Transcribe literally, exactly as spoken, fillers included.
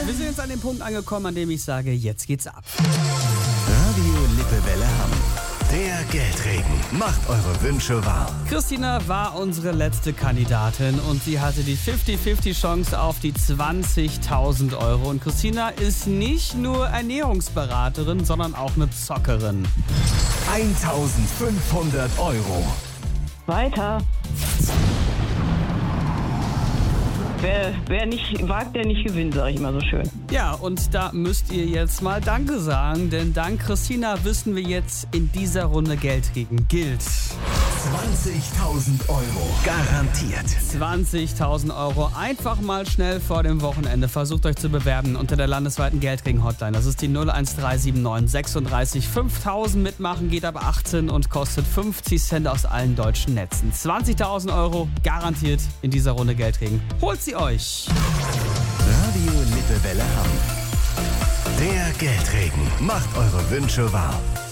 Wir sind jetzt an dem Punkt angekommen, an dem ich sage, jetzt geht's ab. Radio Lippewelle Hamm. Der Geldregen macht eure Wünsche wahr. Christina war unsere letzte Kandidatin und sie hatte die fünfzig fünfzig Chance auf die zwanzigtausend Euro. Und Christina ist nicht nur Ernährungsberaterin, sondern auch eine Zockerin. eintausendfünfhundert Euro. Weiter. Wer, wer nicht wagt, der nicht gewinnt, sage ich immer so schön. Ja, und da müsst ihr jetzt mal Danke sagen, denn dank Christina wissen wir jetzt, in dieser Runde Geldregen gilt. zwanzigtausend Euro. Garantiert. zwanzigtausend Euro. Einfach mal schnell vor dem Wochenende. Versucht euch zu bewerben unter der landesweiten Geldregen-Hotline. Das ist die null eins drei sieben neun sechsunddreißig fünftausend. Mitmachen geht ab achtzehn und kostet fünfzig Cent aus allen deutschen Netzen. zwanzigtausend Euro garantiert in dieser Runde Geldregen. Holt sie euch. Radio Lippewelle Hamm. Der Geldregen macht eure Wünsche wahr.